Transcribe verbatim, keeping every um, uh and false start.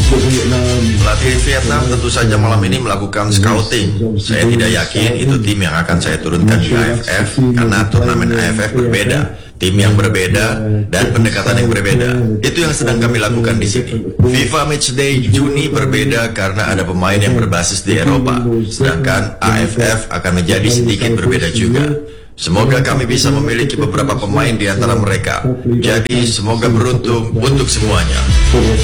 Pelatih Vietnam tentu saja malam ini melakukan scouting. Saya tidak yakin itu tim yang akan saya turunkan di A F F karena turnamen A F F berbeda, tim yang berbeda dan pendekatan yang berbeda. Itu yang sedang kami lakukan di sini. FIFA Matchday Juni berbeda karena ada pemain yang berbasis di Eropa, sedangkan A F F akan menjadi sedikit berbeda juga. Semoga kami bisa memiliki beberapa pemain di antara mereka. Jadi semoga beruntung untuk semuanya.